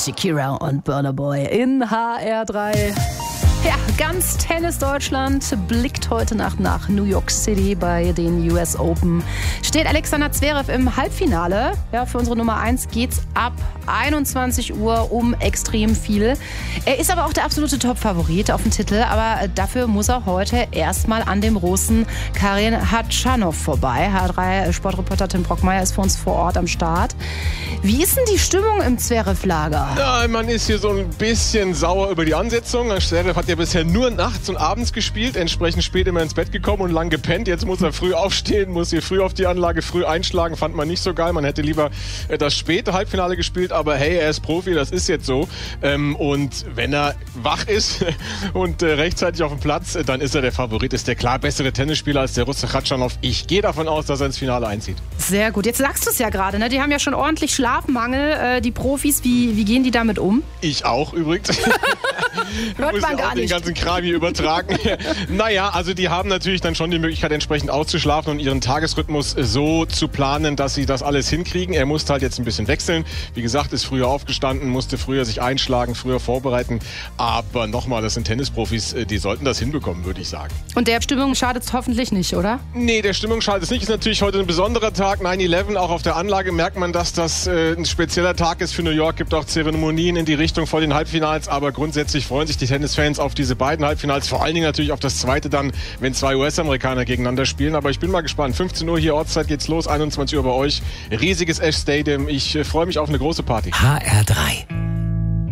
Shakira und Burna Boy in HR3. Ja, ganz Tennis Deutschland blickt heute Nacht nach New York City bei den US Open. Steht Alexander Zverev im Halbfinale. Ja, für unsere Nummer 1 geht's ab 21 Uhr um extrem viel. Er ist aber auch der absolute Top-Favorit auf den Titel. Aber dafür muss er heute erstmal an dem Russen Karen Khachanov vorbei. HR3-Sportreporter Tim Brockmeier ist für uns vor Ort am Start. Wie ist denn die Stimmung im Zverev-Lager? Ja, man ist hier so ein bisschen sauer über die Ansetzung. Zverev hat ja bisher nur nachts und abends gespielt, entsprechend spät immer ins Bett gekommen und lang gepennt. Jetzt muss er früh aufstehen, muss hier früh auf die Anlage, früh einschlagen. Fand man nicht so geil. Man hätte lieber das späte Halbfinale gespielt, aber hey, er ist Profi, das ist jetzt so. Und wenn er wach ist und rechtzeitig auf dem Platz, dann ist er der Favorit, ist der klar bessere Tennisspieler als der Russe Khachanov. Ich gehe davon aus, dass er ins Finale einzieht. Sehr gut. Jetzt sagst du es ja gerade, ne? Die haben ja schon ordentlich Schlafmangel, die Profis. Wie gehen die damit um? Ich auch übrigens. Hört man gar nicht. Den ganzen Kram hier übertragen. Naja, also die haben natürlich dann schon die Möglichkeit, entsprechend auszuschlafen und ihren Tagesrhythmus so zu planen, dass sie das alles hinkriegen. Er musste halt jetzt ein bisschen wechseln. Wie gesagt, ist früher aufgestanden, musste früher sich einschlagen, früher vorbereiten. Aber nochmal, das sind Tennisprofis, die sollten das hinbekommen, würde ich sagen. Und der Stimmung schadet es hoffentlich nicht, oder? Nee, der Stimmung schadet es nicht. Ist natürlich heute ein besonderer Tag, 9/11. Auch auf der Anlage merkt man, dass das ein spezieller Tag ist für New York. Gibt auch Zeremonien in die Richtung vor den Halbfinals. Aber grundsätzlich freuen sich die Tennisfans auf diese beiden Halbfinals. Vor allen Dingen natürlich auf das zweite dann, wenn zwei US-Amerikaner gegeneinander spielen. Aber ich bin mal gespannt. 15 Uhr hier Ortszeit geht's los, 21 Uhr bei euch. Riesiges Ash Stadium. Ich freue mich auf eine große Party. HR3